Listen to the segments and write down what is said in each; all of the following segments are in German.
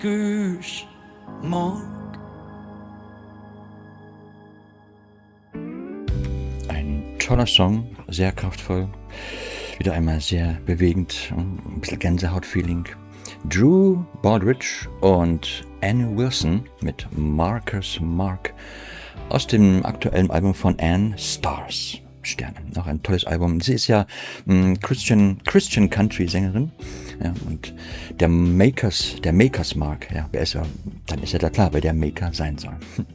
Grüß, Morg. Ein toller Song, sehr kraftvoll, wieder einmal sehr bewegend, ein bisschen Gänsehaut-Feeling. Drew Baldridge und Anne Wilson mit Marcus Mark aus dem aktuellen Album von Anne, Stars, Sterne. Auch ein tolles Album. Sie ist ja Christian Country Sängerin. Ja, und der Makers Mark, ja, wer ist er? Dann ist ja da klar, wer der Maker sein soll.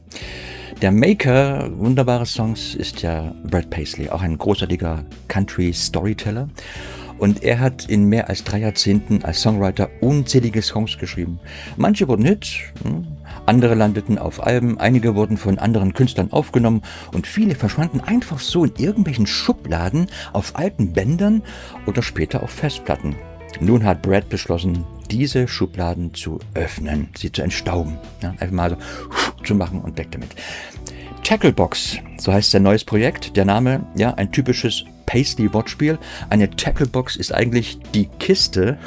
Der Maker wunderbarer Songs ist ja Brad Paisley, auch ein großartiger Country-Storyteller. Und er hat in mehr als 3 Jahrzehnten als Songwriter unzählige Songs geschrieben. Manche wurden Hits, andere landeten auf Alben, einige wurden von anderen Künstlern aufgenommen und viele verschwanden einfach so in irgendwelchen Schubladen auf alten Bändern oder später auf Festplatten. Nun hat Brad beschlossen, diese Schubladen zu öffnen, sie zu entstauben. Ja, einfach mal so zu machen und weg damit. Tacklebox, so heißt sein neues Projekt. Der Name, ja, ein typisches Paisley-Wortspiel. Eine Tacklebox ist eigentlich die Kiste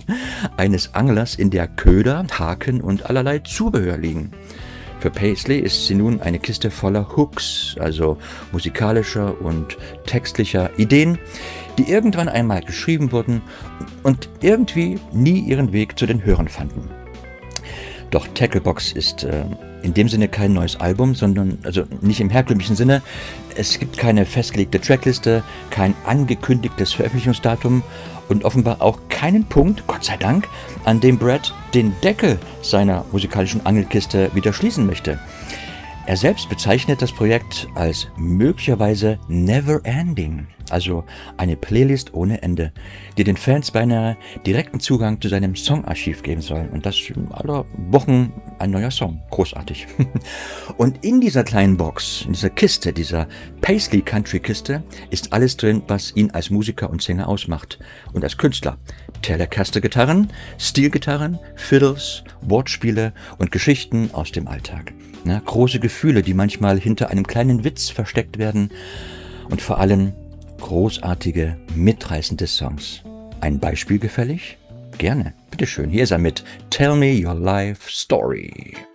eines Anglers, in der Köder, Haken und allerlei Zubehör liegen. Für Paisley ist sie nun eine Kiste voller Hooks, also musikalischer und textlicher Ideen, die irgendwann einmal geschrieben wurden und irgendwie nie ihren Weg zu den Hörern fanden. Doch Tacklebox ist in dem Sinne kein neues Album, sondern, also nicht im herkömmlichen Sinne. Es gibt keine festgelegte Trackliste, kein angekündigtes Veröffentlichungsdatum und offenbar auch keinen Punkt, Gott sei Dank, an dem Brad den Deckel seiner musikalischen Angelkiste wieder schließen möchte. Er selbst bezeichnet das Projekt als möglicherweise Never Ending, also eine Playlist ohne Ende, die den Fans beinahe direkten Zugang zu seinem Songarchiv geben soll. Und das alle Wochen ein neuer Song. Großartig. Und in dieser kleinen Box, in dieser Kiste, dieser Paisley Country Kiste, ist alles drin, was ihn als Musiker und Sänger ausmacht. Und als Künstler. Telecaster-Gitarren, Stilgitarren, Fiddles, Wortspiele und Geschichten aus dem Alltag. Ja, große Gefühle, die manchmal hinter einem kleinen Witz versteckt werden. Und vor allem großartige, mitreißende Songs. Ein Beispiel gefällig? Gerne. Bitteschön, hier ist er mit Tell Me Your Life Story.